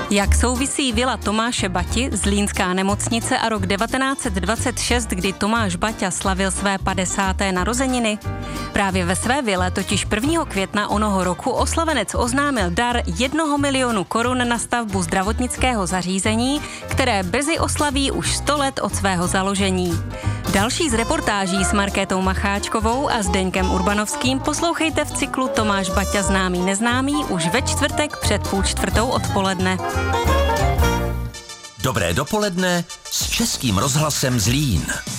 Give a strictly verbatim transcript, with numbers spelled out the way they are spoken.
Jak souvisí vila Tomáše Bati, Zlínská nemocnice a rok devatenáct set dvacet šest, kdy Tomáš Baťa slavil své padesáté narozeniny? Právě ve své vile totiž prvního května onoho roku oslavenec oznámil dar jednoho milionu korun na stavbu zdravotnického zařízení, které brzy oslaví už sto let od svého založení. Další z reportáží s Markétou Macháčkovou a Zdeňkem Urbanovským poslouchejte v cyklu Tomáš Baťa známý neznámý už ve čtvrtek před půl čtvrtou odpoledne. Dobré dopoledne s Českým rozhlasem Zlín.